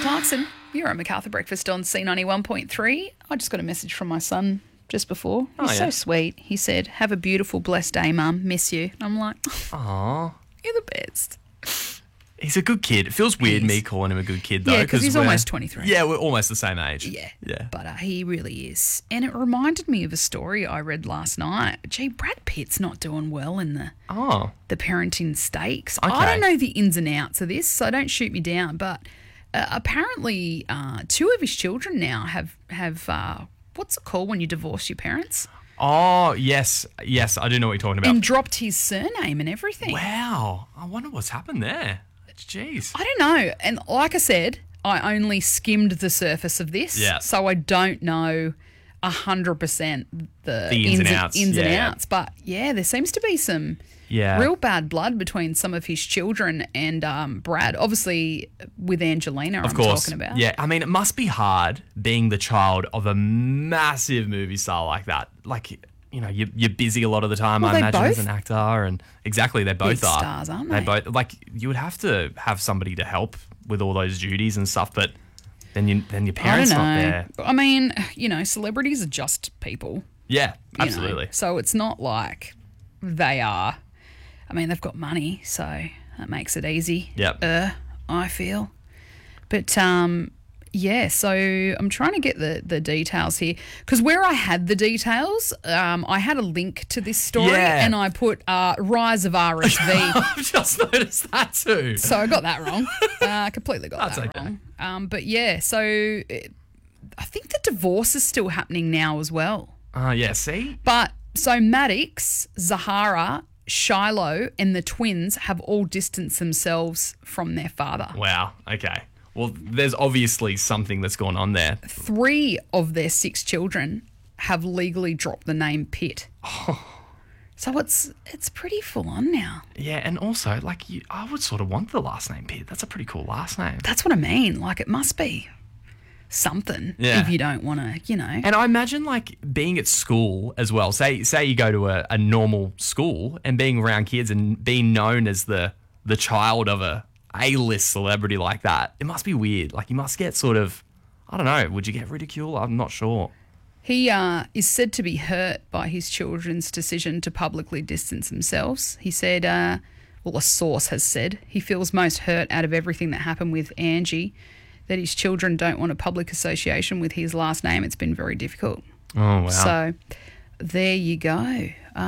Clarkson. You're at MacArthur Breakfast on C91.3. I just got a message from my son just before. He's so sweet. He said, "Have a beautiful, blessed day, Mum. Miss you." And I'm like, Aww. You're the best. He's a good kid. It feels weird me calling him a good kid, though. Yeah, because he's almost 23. Yeah, we're almost the same age. Yeah. But he really is. And it reminded me of a story I read last night. Gee, Brad Pitt's not doing well in the parenting stakes. Okay. I don't know the ins and outs of this, so don't shoot me down. But apparently 2 of his children now have what's it called when you divorce your parents? Oh, yes. Yes, I do know what you're talking about. And dropped his surname and everything. Wow. I wonder what's happened there. Jeez. I don't know. And like I said, I only skimmed the surface of this. Yeah. So I don't know 100% the ins and outs. Ins and outs. But yeah, there seems to be some real bad blood between some of his children and Brad. Obviously with Angelina, Of course. talking about. Yeah, I mean, it must be hard being the child of a massive movie star like that. Like, you know, you're busy a lot of the time, Well, I imagine, both as an actor. And exactly, they both big are. stars, aren't they? They both, like, you would have to have somebody to help with all those duties and stuff, but then your parents I don't not know. there. I mean, you know, celebrities are just people. Yeah, you absolutely. know. So it's not like they are. I mean, they've got money, so that makes it easy. Yep. I feel. But yeah, so I'm trying to get the details here because where I had the details, I had a link to this story and I put Rise of RSV. I've just noticed that too. So I got that wrong. Completely got that okay. wrong. But yeah, so I think the divorce is still happening now as well. Yeah, see? But so Maddox, Zahara, Shiloh and the twins have all distanced themselves from their father. Wow, okay. Well, there's obviously something that's gone on there. 3 of their 6 children have legally dropped the name Pitt. So it's pretty full on now. Yeah, and also, like, I would sort of want the last name Pitt. That's a pretty cool last name. That's what I mean. Like, it must be something if you don't want to, you know. And I imagine, like, being at school as well. Say you go to a normal school and being around kids and being known as the child of a A-list celebrity like that. It must be weird. Like, you must get sort of, I don't know, would you get ridicule? I'm not sure. He is said to be hurt by his children's decision to publicly distance themselves. He said, well, a source has said, he feels most hurt out of everything that happened with Angie, that his children don't want a public association with his last name. It's been very difficult. Oh, wow. So there you go.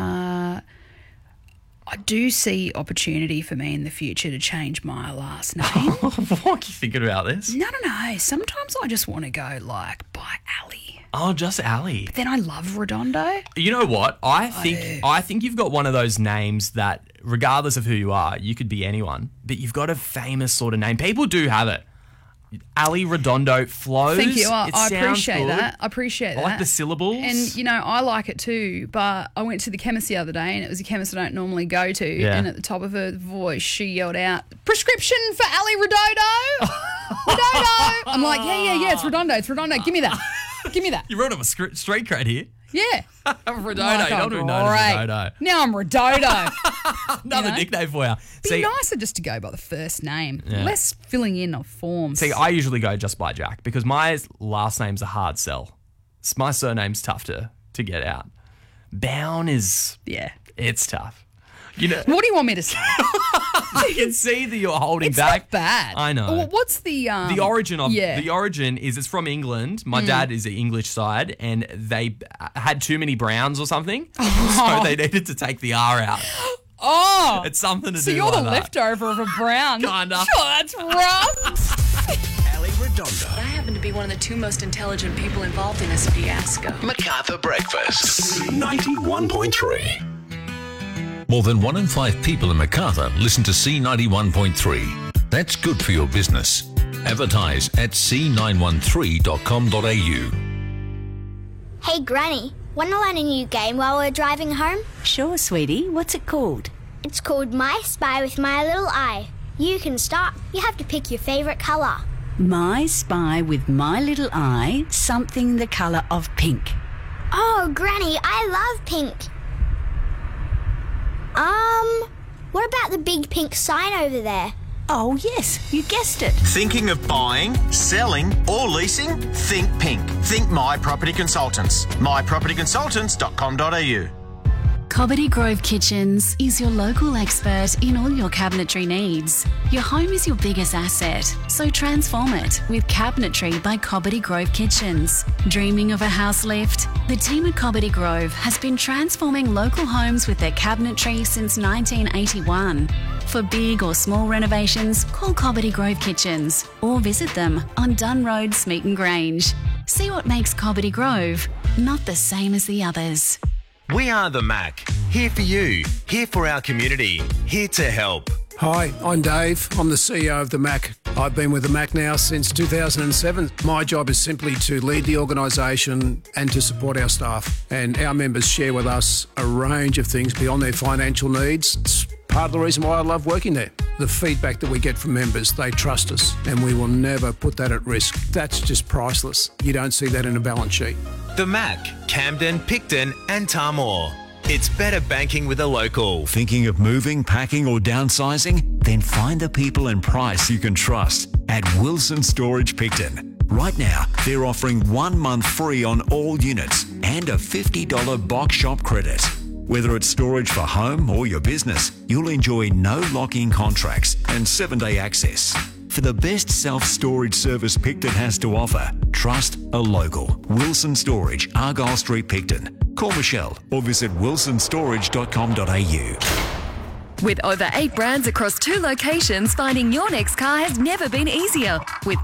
I do see opportunity for me in the future to change my last name. What are you thinking about this? No. Sometimes I just want to go like by Ali. Oh, just Ali. But then I love Redondo. You know what? I think you've got one of those names that, regardless of who you are, you could be anyone, but you've got a famous sort of name. People do have it. Ali Redondo flows. Thank you. It I sounds appreciate good. that. I appreciate that. I like the syllables. And, you know, I like it too, but I went to the chemist the other day and it was a chemist I don't normally go to. Yeah. And at the top of her voice, she yelled out, "Prescription for Ali Redondo!" Redondo! I'm like, yeah, it's Redondo. Give me that. Give me that. You wrote him a street cred here. Yeah. Redondo. Like, You don't even know Redondo. Now I'm Redondo. Another nickname for you. Be nicer just to go by the first name. Yeah. Less filling in of forms. See, I usually go just by Jack because my last name's a hard sell. My surname's tough to get out. Bown is... Yeah. It's tough. You know, what do you want me to say? I can see that you're holding back. It's not bad. I know. Well, what's the origin of the origin is it's from England. My dad is the English side, and they had too many Browns or something, so they needed to take the R out. Oh, it's something to do. So you're like the that. leftover of a Brown. Kinda. Sure, that's rough. Ali Redondo. I happen to be one of the 2 most intelligent people involved in this fiasco. MacArthur Breakfast. 91.3. More than 1 in 5 people in MacArthur listen to C91.3. That's good for your business. Advertise at c913.com.au. Hey, Granny, want to learn a new game while we're driving home? Sure, sweetie. What's it called? It's called My Spy with My Little Eye. You can start. You have to pick your favourite colour. My Spy with My Little Eye, something the colour of pink. Oh, Granny, I love pink. What about the big pink sign over there? Oh, yes, you guessed it. Thinking of buying, selling or leasing? Think Pink. Think My Property Consultants. mypropertyconsultants.com.au. Cobbitty Grove Kitchens is your local expert in all your cabinetry needs. Your home is your biggest asset, so transform it with Cabinetry by Cobbitty Grove Kitchens. Dreaming of a house lift? The team at Cobbitty Grove has been transforming local homes with their cabinetry since 1981. For big or small renovations, call Cobbitty Grove Kitchens or visit them on Dunn Road, Smeaton Grange. See what makes Cobbitty Grove not the same as the others. We are the Mac. Here for you. Here for our community. Here to help. Hi, I'm Dave. I'm the CEO of the Mac. I've been with the Mac now since 2007. My job is simply to lead the organisation and to support our staff. And our members share with us a range of things beyond their financial needs. It's part of the reason why I love working there. The feedback that we get from members, they trust us and we will never put that at risk. That's just priceless. You don't see that in a balance sheet. The Mac, Camden, Picton and Tarmore. It's better banking with a local. Thinking of moving, packing or downsizing? Then find the people and price you can trust at Wilson Storage Picton. Right now, they're offering 1 month free on all units and a $50 box shop credit. Whether it's storage for home or your business, you'll enjoy no lock-in contracts and 7-day access. For the best self-storage service Picton has to offer, trust a local. Wilson Storage, Argyle Street, Picton. Call Michelle or visit wilsonstorage.com.au. With over 8 brands across 2 locations, finding your next car has never been easier. With